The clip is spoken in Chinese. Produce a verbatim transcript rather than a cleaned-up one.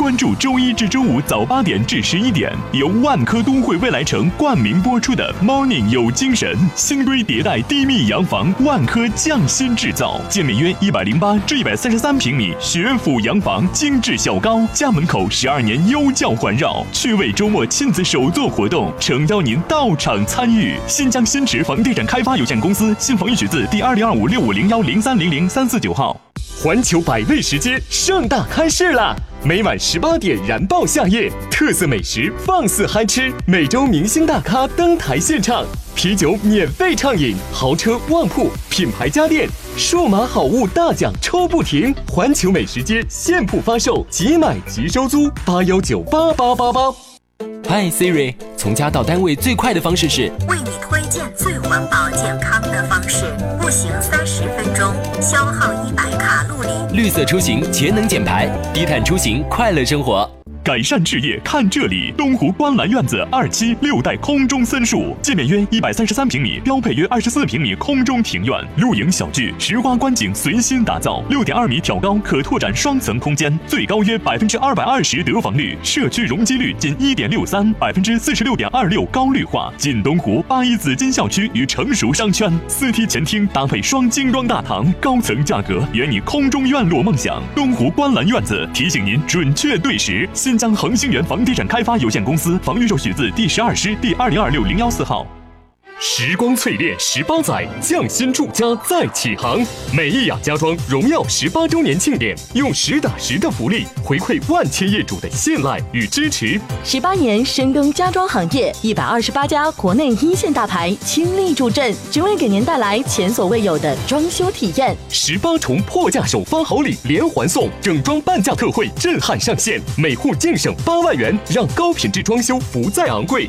关注周一至周五早八点至十一点，由万科都会未来城冠名播出的 Morning 有精神新规迭代低密洋房，万科匠心制造，建面约一百零八至一百三十三平米学府洋房，精致小高，家门口十二年优教环绕，趣味周末亲子手作活动，诚邀您到场参与。新疆新驰房地产开发有限公司新房预取自第二零二五六五零幺零三零零三四九号。 环球百味食街盛大开市啦！每晚十八点燃爆夏夜，特色美食放肆嗨吃，每周明星大咖登台献唱，啤酒免费畅饮，豪车旺铺，品牌家电，数码好物大奖抽不停。环球美食街现铺发售，即买即收租，八幺九八八八八。 嗨 Siri， 从家到单位最快的方式是为你推荐最环保健康的方式，步行三十分钟，消耗一百卡路里。 绿色出行，节能减排，低碳出行，快乐生活。 改善置业看这里，东湖观澜院子二期六代空中森树，界面约一百三十三平米，标配约二十四平米空中庭院，露营小聚，石花观景随心打造，六点二米挑高，可拓展双层空间，最高约百分之二百二十得房率，社区容积率仅一点六三，百分之四十六点二六高绿化，近东湖八一紫金校区与成熟商圈，四梯前厅搭配双精装大堂，高层价格圆你空中院落梦想。东湖观澜院子提醒您准确对时。新疆恒星源房地产开发有限公司房预售许自第十二师第二零二六零幺四号。 时光淬炼十八载，匠心住家再起航。美意雅家装荣耀十八周年庆典，用实打实的福利回馈万千业主的信赖与支持。 十八年深耕家装行业，一百二十八家国内一线大牌倾力助阵，只为给您带来前所未有的装修体验。 十八重破价首发好礼连环送，整装半价特惠震撼上线，每户净省八万元，让高品质装修不再昂贵。